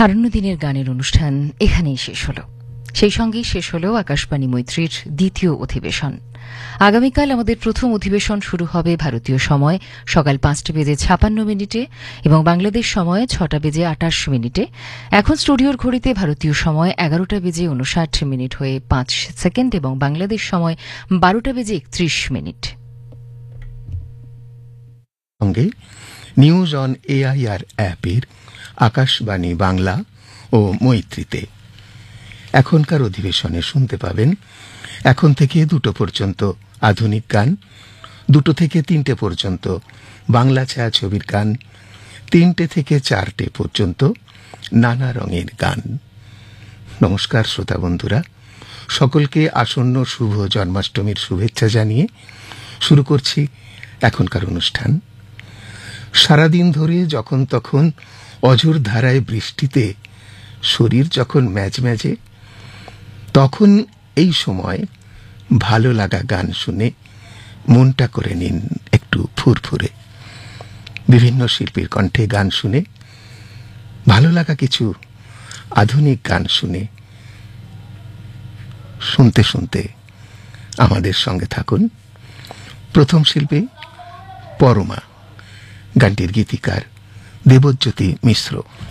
হারানো দিনের গানের অনুষ্ঠান এখানেই শেষ হল। সেই সঙ্গেই শেষ হল আকাশবাণী মৈত্রীর দ্বিতীয় অধিবেশন। আগামীকাল আমাদের প্রথম অধিবেশন শুরু হবে ভারতীয় সময় সকাল 5:56 এবং বাংলাদেশ সময় 6:28 এখন স্টুডিওর ঘড়িতে ভারতীয় সময় 11:59 হয়ে 5 সেকেন্ড এবং বাংলাদেশ সময় 12:31। সঙ্গে নিউজ অন এআইআর অ্যাপের আকাশবাণী বাংলা ও মৈত্রীতে এখনকার অধিবেশনে শুনতে পাবেন এখন থেকে 2 পর্যন্ত আধুনিক গান, 2 থেকে 3 পর্যন্ত বাংলা ছায়াছবির গান, 3 থেকে 4 পর্যন্ত নানা রঙের গান। নমস্কার শ্রোতা বন্ধুরা, সকলকে আসন্ন শুভ জন্মাষ্টমীর শুভেচ্ছা জানিয়ে শুরু করছি এখনকার অনুষ্ঠান। সারাদিন ধরে যখন তখন অঝোর ধারায় বৃষ্টিতে শরীর যখন ম্যাজম্যাজে, তখন এই সময় ভালো লাগা গান শুনে মনটা করে নিন একটু ফুরফুরে। বিভিন্ন শিল্পীর কণ্ঠে গান শুনে ভালো লাগা কিছু আধুনিক গান শুনে শুনতে শুনতে আমাদের সঙ্গে থাকুন। প্রথম শিল্পী পরমা, গানটির গীতিকার দেবজ্যোতি মিশ্র।